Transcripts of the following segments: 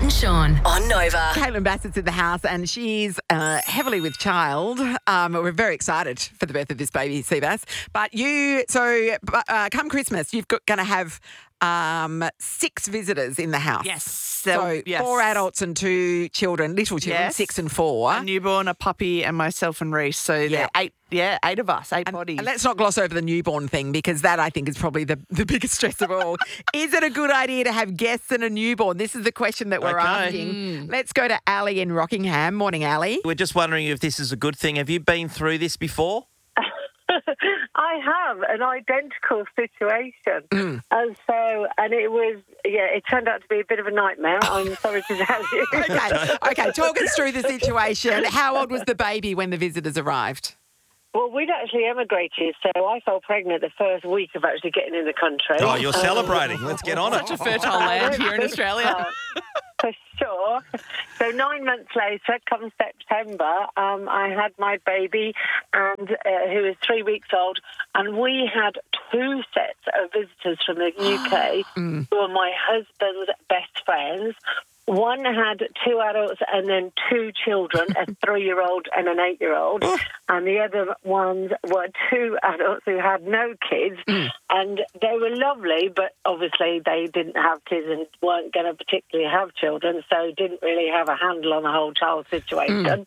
and Sean on Nova. Caitlin Bassett's in the house and she's heavily with child. We're very excited for the birth of this baby, Seabass. But come Christmas, you're going to have 6 visitors in the house. Yes. So yes. 4 adults and 2 children, little children, Yes. 6 and 4. A newborn, a puppy, and myself and Reese. So Yeah. they're 8 of us, 8 bodies. And let's not gloss over the newborn thing because that, I think, is probably the biggest stress of all. Is it a good idea to have guests and a newborn? This is the question that we're asking. Let's go to Ali in Rockingham. Morning, Ali. We're just wondering if this is a good thing. Have you been through this before? I have an identical situation. And it turned out to be a bit of a nightmare. I'm sorry to tell you. Okay, talk us through the situation. How old was the baby when the visitors arrived? Well, we'd actually emigrated, so I fell pregnant the first week of actually getting in the country. Oh, you're celebrating. Let's get on it. Such a fertile land here in Australia. For sure. So 9 months later, come September, I had my baby, and who was 3 weeks old, and we had 2 sets of visitors from the UK who were my husband's best friends. One had 2 adults and then 2 children, a 3-year-old and an 8-year-old. And the other ones were 2 adults who had no kids. And they were lovely, but obviously they didn't have kids and weren't going to particularly have children, so didn't really have a handle on the whole child situation.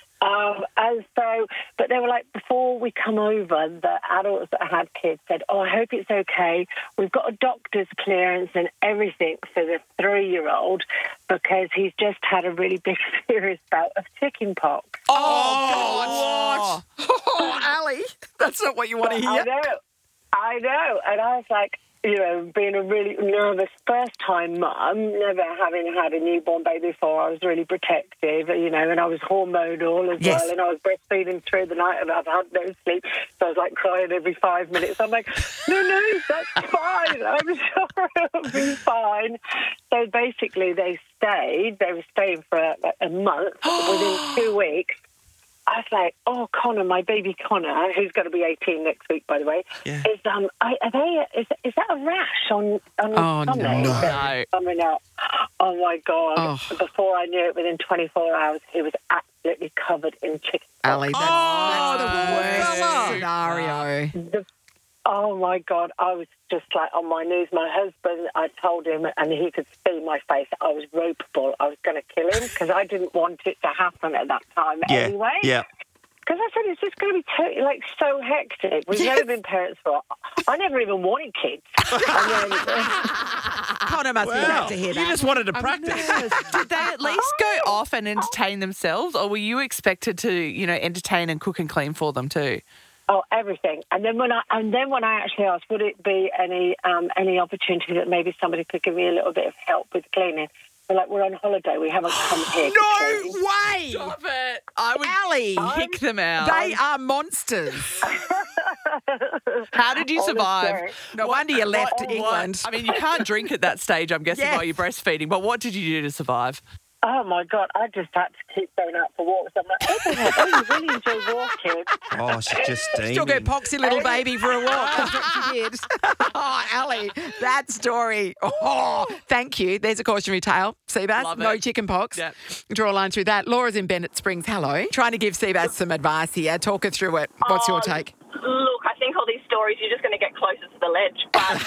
But they were like, before we come over, the adults that had kids said, I hope it's okay. We've got a doctor's clearance and everything for the 3-year-old because he's just had a really big serious bout of chicken pox. Oh, God. Oh, Ali, that's not what you want to hear. I know. And I was like, being a really nervous first-time mum, never having had a newborn baby before, I was really protective, and I was hormonal as well, and I was breastfeeding through the night, and I've had no sleep, so I was, crying every 5 minutes. I'm like, no, that's fine. I'm sure it'll be fine. So basically, they were staying for a month. Within 2 weeks, I was like, Connor, my baby Connor, who's going to be 18 next week, by the way, is that a rash on Sunday? No. Coming out. Oh, my God. Oh. Before I knew it, within 24 hours, he was absolutely covered in chicken. Ali, that's the worst scenario. Oh, my God. I was just on my knees. My husband, I told him, and he could see my face, I was ropeable. I was going to kill him because I didn't want it to happen at that time anyway. Yeah. Because I said, it's just going to be so hectic. We've never been parents for... I never even wanted kids. Connor must be glad to hear that. You just wanted to practice. Did they at least go off and entertain themselves, or were you expected to, entertain and cook and clean for them too? Oh, everything. And then when I actually asked, would it be any opportunity that maybe somebody could give me a little bit of help with cleaning? We're on holiday. We haven't come here. No way! Stop it! I would Ali, kick them out. they are monsters. How did you survive? Honestly. No wonder you left England. I mean, you can't drink at that stage, I'm guessing, while you're breastfeeding. But what did you do to survive? Oh, my God. I just had to keep going out for walks. I'm like, you really enjoy walking. Oh, she's just steaming. Still go poxy little baby for a walk. That's what she did. Oh, Ali, that story. Oh, thank you. There's a cautionary tale. Seabass, Love it. no chicken pox. Yep. Draw a line through that. Laura's in Bennett Springs. Hello. Trying to give Seabass some advice here. Talk her through it. What's your take? Look, I think all these stories, you're just going to get closer to the ledge.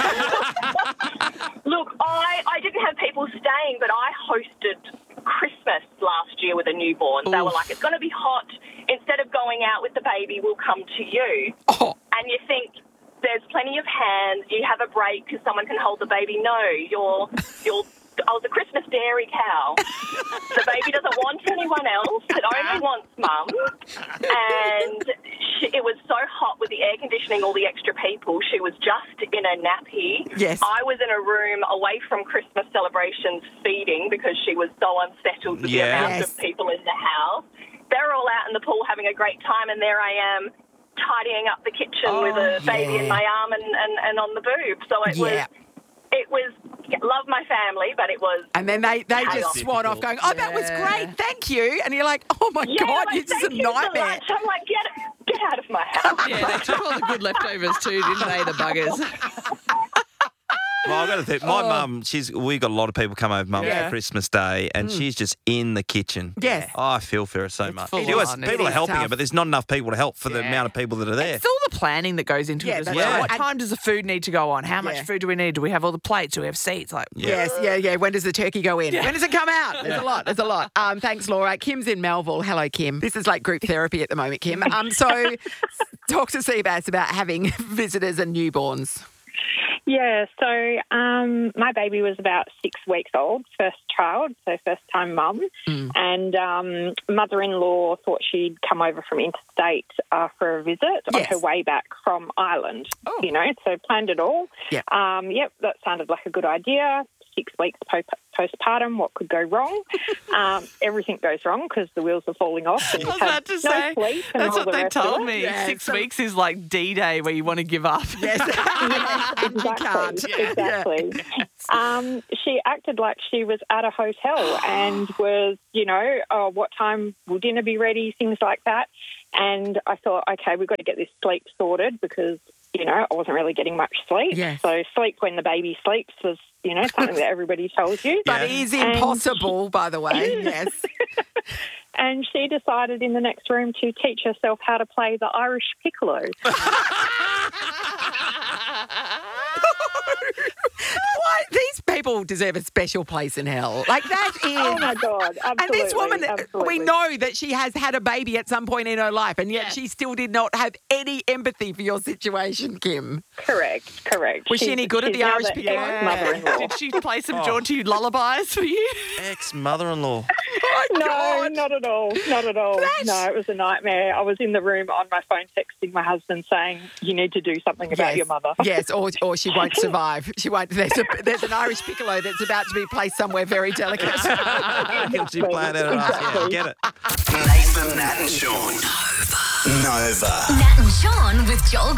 But look, I didn't have people staying, but I hosted Christmas last year with a newborn. They were like, it's going to be hot. Instead of going out with the baby, we'll come to you. Oh. And you think, there's plenty of hands. You have a break because someone can hold the baby. No, I was a Christmas dairy cow. The baby doesn't want anyone else. It only wants mum. And it was so hot with the air conditioning, all the extra people. She was just in a nappy. Yes. I was in a room away from Christmas celebrations feeding because she was so unsettled with the amount of people in the house. They're all out in the pool having a great time, and there I am tidying up the kitchen with a baby in my arm and on the boob. So it was love my family, but it was... And then they just swan off going, that was great, thank you. And you're like, oh, my God, this is a nightmare. So I'm like, get out of my house. Yeah, they took all the good leftovers too, didn't they, the buggers? Well, I've got to think. My mum, we got a lot of people come over mum Yeah. for Christmas Day, and she's just in the kitchen. Yes. Oh, I feel for her so much. full She always- on. people It are is helping her, tough. but there's not enough people to help for the Yeah. amount of people that are there. It's all the planning that goes into Yeah, it as that's well. right. What And- time does the food need to go on? How much Yeah. food do we need? Do we have all the plates? Do we have seats? Like, Yes, yeah. When does the turkey go in? When does it come out? There's a lot. There's a lot. Thanks, Laura. Kim's in Melville. Hello, Kim. This is like group therapy at the moment, Kim. So talk to Seabass about having visitors and newborns. Yeah, so my baby was about 6 weeks old, first child, so first time mum. And mother-in-law thought she'd come over from interstate for a visit on Yes. her way back from Ireland, so planned it all. Yeah. That sounded like a good idea. 6 weeks postpartum, what could go wrong? Everything goes wrong because the wheels are falling off. And I was you've had about to no say, sleep and that's all what the they rest of told it. me. Yeah, 6 so- weeks is like D-Day where you want to give up. Yes. And you can't. Exactly. She acted like she was at a hotel and was, what time will dinner be ready, things like that. And I thought, okay, we've got to get this sleep sorted because, I wasn't really getting much sleep. Yes. So sleep when the baby sleeps was, something that everybody tells you. But it is impossible, by the way. Yes. And she decided in the next room to teach herself how to play the Irish piccolo. Why? These people deserve a special place in hell. Like that is. Oh, my God. Absolutely. And this woman, absolutely. we know that she has had a baby at some point in her life, and yet she still did not have any empathy for your situation, Kim. Correct. Was she any good at she's the now Irish the piccolo? ex-mother-in-law. Did she play some jaunty lullabies for you? Ex-mother-in-law. No, God. not at all. Not at all. No, it was a nightmare. I was in the room on my phone texting my husband saying, you need to do something about your mother. Yes, or she won't survive. She won't. There's an Irish piccolo that's about to be placed somewhere very delicate. She playing out of us. Yeah, get it. Nathan, Nat and Sean. Nova. Nat and Sean with Joel